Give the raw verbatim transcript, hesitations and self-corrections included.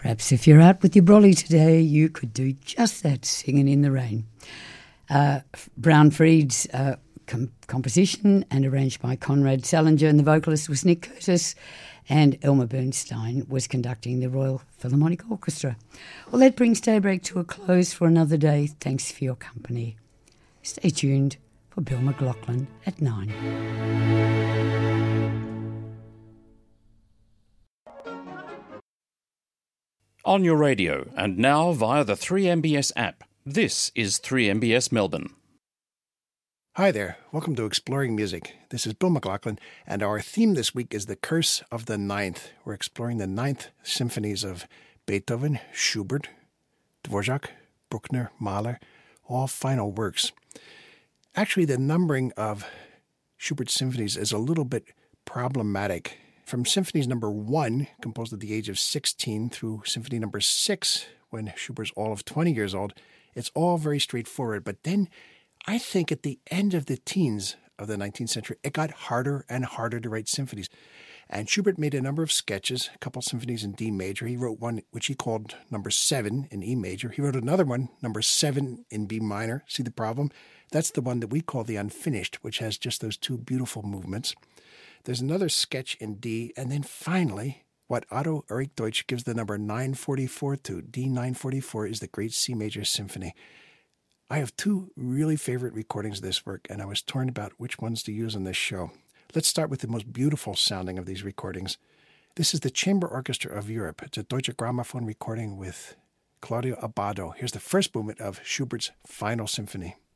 Perhaps if you're out with your brolly today, you could do just that, singing in the rain. Uh, Brown Freed's uh, com- composition and arranged by Conrad Salinger, and the vocalist was Nick Curtis, and Elmer Bernstein was conducting the Royal Philharmonic Orchestra. Well, that brings Daybreak to a close for another day. Thanks for your company. Stay tuned for Bill McLaughlin at nine. On your radio and now via the three M B S app, this is three M B S Melbourne. Hi there, welcome to Exploring Music. This is Bill McLaughlin, and our theme this week is The Curse of the Ninth. We're exploring the ninth symphonies of Beethoven, Schubert, Dvorak, Bruckner, Mahler, all final works. Actually, the numbering of Schubert's symphonies is a little bit problematic. From symphonies number one, composed at the age of sixteen, through symphony number six, when Schubert's all of twenty years old, it's all very straightforward. But then I think at the end of the teens of the nineteenth century, it got harder and harder to write symphonies. And Schubert made a number of sketches, a couple symphonies in D major. He wrote one which he called number seven in E major. He wrote another one, number seven in B minor. See the problem? That's the one that we call the unfinished, which has just those two beautiful movements. There's another sketch in D, and then finally, what Otto Erich Deutsch gives the number nine forty-four to, D nine forty-four, is the Great C Major Symphony. I have two really favorite recordings of this work, and I was torn about which ones to use on this show. Let's start with the most beautiful sounding of these recordings. This is the Chamber Orchestra of Europe. It's a Deutsche Grammophon recording with Claudio Abbado. Here's the first movement of Schubert's Final Symphony.